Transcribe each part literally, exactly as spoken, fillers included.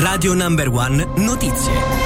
Radio Number One Notizie.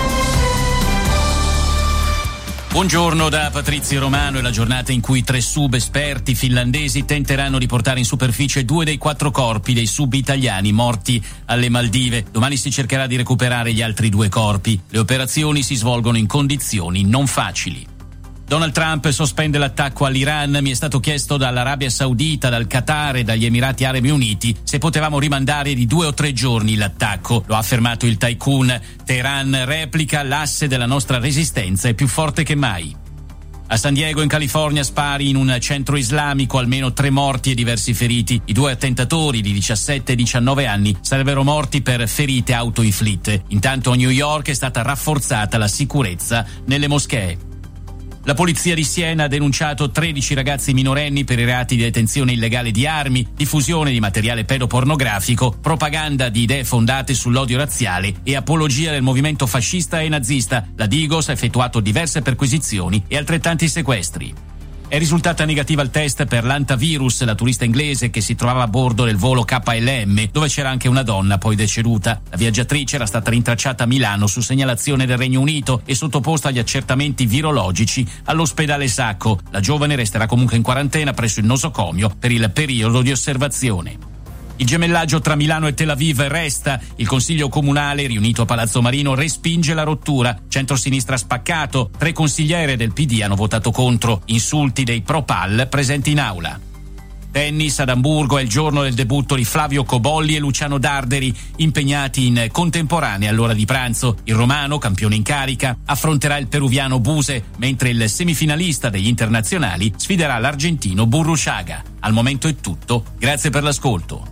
Buongiorno da Patrizio Romano. È la giornata in cui tre sub esperti finlandesi tenteranno di portare in superficie due dei quattro corpi dei sub italiani morti alle Maldive. Domani si cercherà di recuperare gli altri due corpi. Le operazioni si svolgono in condizioni non facili. Donald Trump sospende l'attacco all'Iran. Mi è stato chiesto dall'Arabia Saudita, dal Qatar e dagli Emirati Arabi Uniti se potevamo rimandare di due o tre giorni l'attacco. Lo ha affermato il tycoon. Teheran replica: l'asse della nostra resistenza è più forte che mai. A San Diego, in California, spari in un centro islamico, almeno tre morti e diversi feriti. I due attentatori di diciassette e diciannove anni sarebbero morti per ferite autoinflitte. Intanto a New York è stata rafforzata la sicurezza nelle moschee. La polizia di Siena ha denunciato tredici ragazzi minorenni per i reati di detenzione illegale di armi, diffusione di materiale pedopornografico, propaganda di idee fondate sull'odio razziale e apologia del movimento fascista e nazista. La Digos ha effettuato diverse perquisizioni e altrettanti sequestri. È risultata negativa al test per l'antavirus la turista inglese che si trovava a bordo del volo K L M, dove c'era anche una donna poi deceduta. La viaggiatrice era stata rintracciata a Milano su segnalazione del Regno Unito e sottoposta agli accertamenti virologici all'ospedale Sacco. La giovane resterà comunque in quarantena presso il nosocomio per il periodo di osservazione. Il gemellaggio tra Milano e Tel Aviv resta. Il Consiglio Comunale, riunito a Palazzo Marino, respinge la rottura. Centrosinistra spaccato. Tre consigliere del P D hanno votato contro. Insulti dei pro-Pal presenti in aula. Tennis ad Amburgo, è il giorno del debutto di Flavio Cobolli e Luciano Darderi, impegnati in contemporanea all'ora di pranzo. Il romano, campione in carica, affronterà il peruviano Buse, mentre il semifinalista degli internazionali sfiderà l'argentino Burruchaga. Al momento è tutto. Grazie per l'ascolto.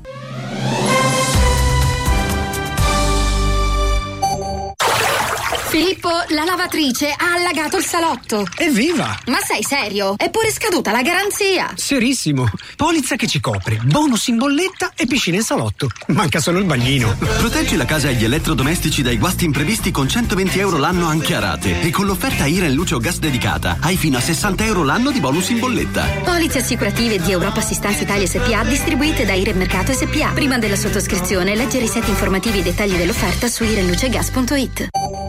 Filippo, la lavatrice ha allagato il salotto. Evviva! Ma sei serio? È pure scaduta la garanzia. Serissimo. Polizza che ci copre, bonus in bolletta e piscina in salotto. Manca solo il bagnino. Proteggi la casa e gli elettrodomestici dai guasti imprevisti con centoventi euro l'anno anche a rate. E con l'offerta Iren Luce o Gas dedicata hai fino a sessanta euro l'anno di bonus in bolletta. Polizze assicurative di Europa Assistenza Italia S P A distribuite da Iren Mercato S P A. Prima della sottoscrizione leggere i set informativi e i dettagli dell'offerta su irenlucegas punto it.